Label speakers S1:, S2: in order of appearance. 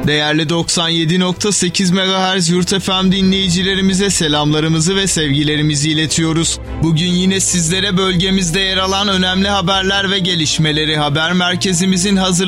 S1: Değerli 97.8 MHz Yurt FM dinleyicilerimize selamlarımızı ve sevgilerimizi iletiyoruz. Bugün yine sizlere bölgemizde yer alan önemli haberler ve gelişmeleri haber merkezimizin hazırladığı